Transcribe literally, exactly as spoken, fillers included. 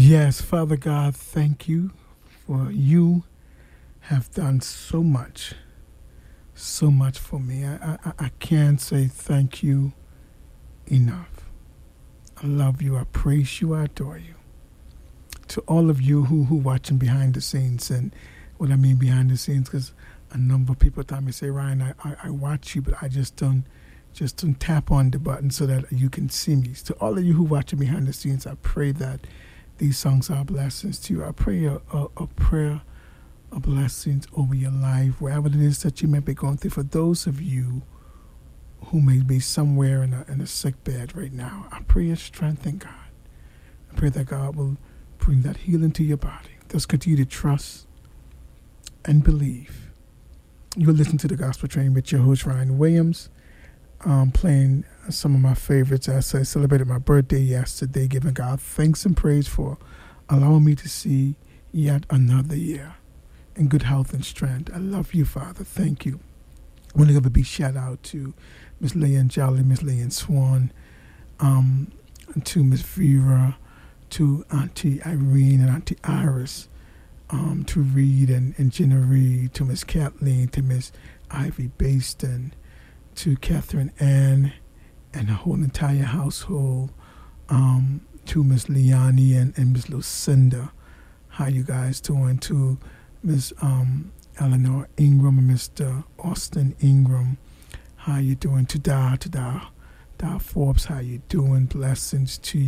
Yes, Father God, thank you for you have done so much, so much for me. I, I, I can't say thank you enough. I love you, I praise you, I adore you. To all of you who who watching behind the scenes, and what I mean behind the scenes, because a number of people tell me, say, Ryan, I, I, I watch you, but I just don't just don't tap on the button so that you can see me. To all of you who watching behind the scenes, I pray that these songs are blessings to you. I pray a, a, a prayer of blessings over your life, wherever it is that you may be going through. For those of you who may be somewhere in a, in a sick bed right now, I pray your strength in God. I pray that God will bring that healing to your body. Just continue to trust and believe. You'll listen to the Gospel Train with your host, Ryan Williams, um, playing some of my favorites as I celebrated my birthday yesterday, giving God thanks and praise for allowing me to see yet another year in good health and strength. I love you, Father. Thank you. I want to give a big shout out to Miss Leanne Jolly, Miss Leanne Swan, um, to Miss Vera, to Auntie Irene and Auntie Iris, um, to Reed and, and Jenna Reed, to Miss Kathleen, to Miss Ivy Baston, to Catherine Ann and the whole entire household, um, to Miss Leonie and, and Miss Lucinda. How you guys doing? To Miss um, Eleanor Ingram and Mister Austin Ingram. How you doing? To Da, to Da, Da Forbes, how you doing? Blessings to you.